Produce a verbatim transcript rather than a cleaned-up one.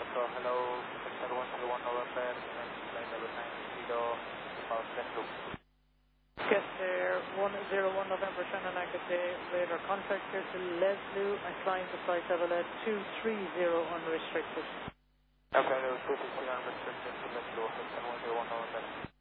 Echo, hello, Victor one zero one November, nine level nine zero, about ten loop. Get there, one zero one November, Shannon Anchor Day, radar contact here to Leslie and climb to flight level at two three zero unrestricted. Okay, two three zero unrestricted to Leslie, Victor one zero one November.